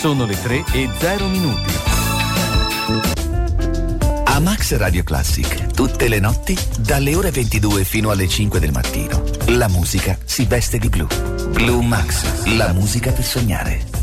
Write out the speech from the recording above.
Sono le 3:0. A Max Radio Classic, tutte le notti, dalle ore 22 fino alle 5 del mattino, la musica si veste di blu. Blu Max, la musica per sognare.